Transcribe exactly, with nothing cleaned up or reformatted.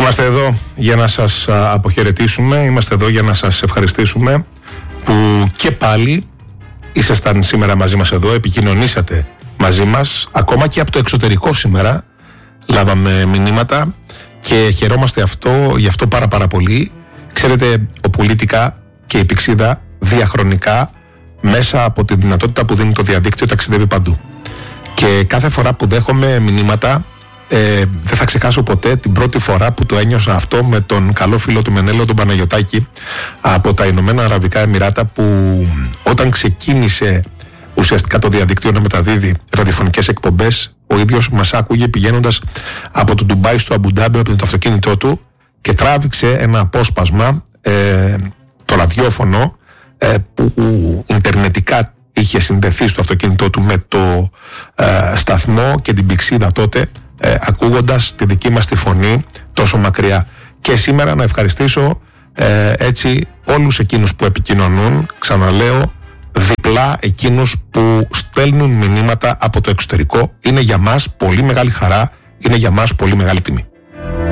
Είμαστε εδώ για να σας αποχαιρετήσουμε, είμαστε εδώ για να σας ευχαριστήσουμε που και πάλι ήσασταν σήμερα μαζί μας εδώ, επικοινωνήσατε μαζί μας, ακόμα και από το εξωτερικό σήμερα λάβαμε μηνύματα και χαιρόμαστε αυτό, γι' αυτό πάρα πάρα πολύ. Ξέρετε, ο Πολίτικα και η Πηξίδα διαχρονικά μέσα από τη δυνατότητα που δίνει το διαδίκτυο ταξιδεύει παντού. Και κάθε φορά που δέχομαι μηνύματα, ε, δεν θα ξεχάσω ποτέ την πρώτη φορά που το ένιωσα αυτό με τον καλό φίλο του Μενέλο, τον Παναγιωτάκη, από τα Ηνωμένα Αραβικά Εμιράτα, που όταν ξεκίνησε ουσιαστικά το διαδίκτυο να μεταδίδει ραδιοφωνικές εκπομπές, ο ίδιος μας άκουγε πηγαίνοντας από το Ντουμπάι στο Αμπουντάμπι με το αυτοκίνητό του και τράβηξε ένα απόσπασμα, ε, το ραδιόφωνο, ε, που ιντερνετικά είχε συνδεθεί στο αυτοκίνητό του με το ε, σταθμό και την Πηξίδα τότε, ε, ακούγοντας τη δική μας τη φωνή τόσο μακριά. Και σήμερα να ευχαριστήσω ε, έτσι όλους εκείνους που επικοινωνούν, ξαναλέω, διπλά εκείνους που στέλνουν μηνύματα από το εξωτερικό. Είναι για μας πολύ μεγάλη χαρά, είναι για μας πολύ μεγάλη τιμή.